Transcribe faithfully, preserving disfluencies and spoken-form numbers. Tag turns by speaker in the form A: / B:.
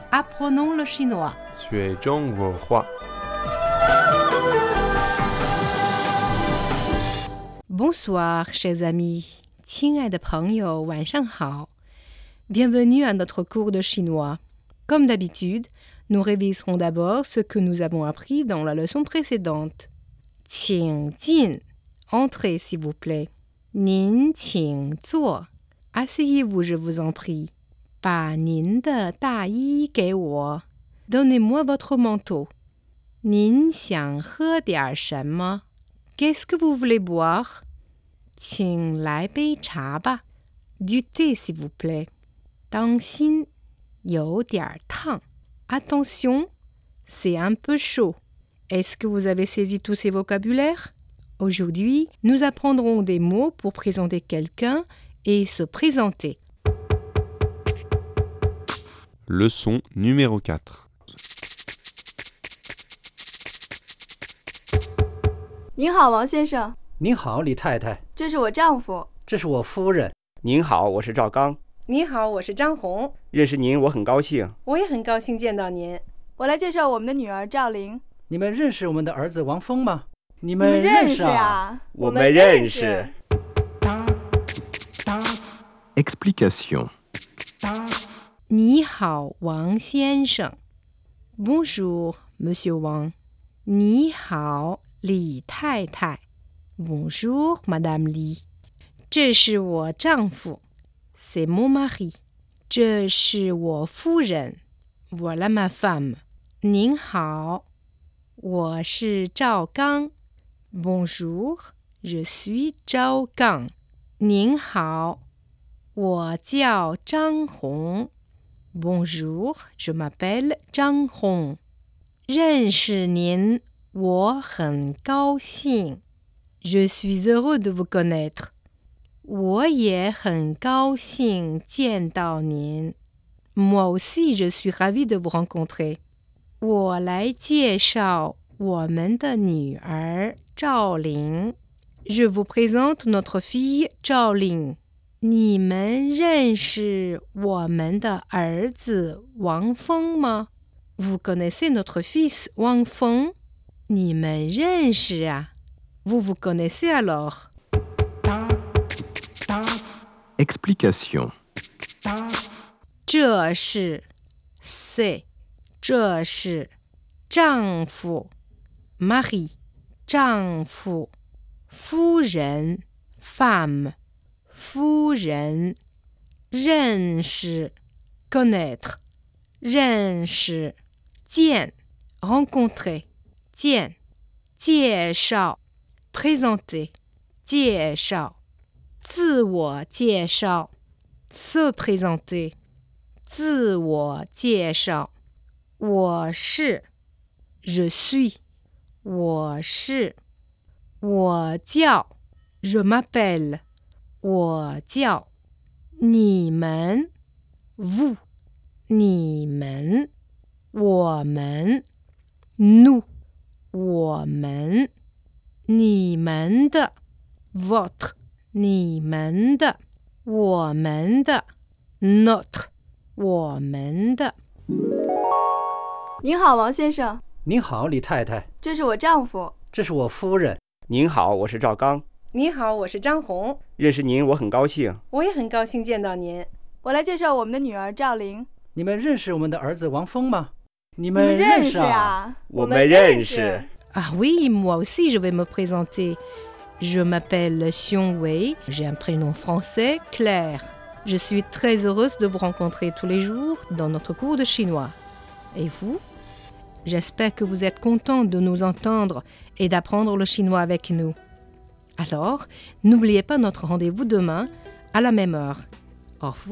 A: Apprenons le chinois.
B: 学中文话。
A: Bonsoir, chers amis. 亲爱的朋友，晚上好。Bienvenue à notre cours de chinois. Comme d'habitude, nous réviserons d'abord ce que nous avons appris dans la leçon précédente. 请进 Entrez, s'il vous plaît. 您请坐 Asseyez-vous, je vous en prie. 把您的大衣给我 Donnez-moi votre manteau. 您想喝点什么 Qu'est-ce que vous voulez boire? 请来杯茶吧 Du thé, s'il vous plaît. 当心有点烫 Attention, c'est un peu chaud. Est-ce que vous avez saisi tous ces vocabulaires? Aujourd'hui, nous apprendrons des mots pour présenter quelqu'un et se présenter.
B: Leçon numéro quatre.
C: 您好，王先生。
D: 您好，李太太。
C: 这是我丈夫。
D: 这是我夫人。
E: 您好，我是赵刚。
A: 你好，我是张红。
E: 认识您，我很高兴。
A: 我也很高兴见到您。
C: 我来介绍我们的女儿赵玲。
D: 你们认识我们的儿子王峰吗？你
C: 你
D: 们
C: 们认识
D: 啊？
C: 啊？
E: 我们认识。
B: Explication.
A: 你好，王先生。Bonjour, Monsieur Wang. 你好，李太太。Bonjour, Madame Li. 这是我丈夫。C'est mon mari. 这是我夫人。Voilà ma femme. 您好，我是赵刚。Bonjour, je suis 赵刚。您好，我叫张红。Bonjour, je m'appelle 张红。认识您，我很高兴。Je suis heureux de vous connaître. 我也很高兴见到您。Moi aussi, je suis ravie de vous rencontrer. 我来介绍我们的女儿赵玲。Je vous présente notre fille 赵玲。你们认识我们的儿子王峰吗？ Vous connaissez notre fils 王峰？你们认识啊？ Vous vous connaissez alors?
B: Explication.
A: 这是 c'est 这是丈夫 mari 丈夫夫人 femme 夫人认识 connaître 认识见 rencontrer 见介绍 présenter 介绍自我介绍 se présenter 自我介绍我是 je suis 我是我叫 je m'appelle 我叫你们 vous 你们我们 nous 我们你们的 votre 你们的我们的 notre 我们的。
C: 您好，王先生。
D: 您好，李太太。
C: 这是我丈夫。
D: 这是我夫人。
E: 您好，我是赵刚。
A: 你好，我是张红。
E: 认识您，我很高兴。
A: 我也很高兴见到您。
C: 我来介绍我们的女儿赵玲。
D: 你们认识我们的儿子王峰吗？你
C: 你
D: 们
C: 们认识
D: 识啊？
C: 啊？
E: 我们认识。
A: Ah oui, moi aussi je vais me présenter. Je m'appelle Xiong Wei, j'ai un prénom français, Claire. Je suis très heureuse de vous rencontrer tous les jours dans notre cours de chinois. Et vous? J'espère que vous êtes content de nous entendre et d'apprendre le chinois avec nous. Alors, n'oubliez pas notre rendez-vous demain à la même heure. Au revoir.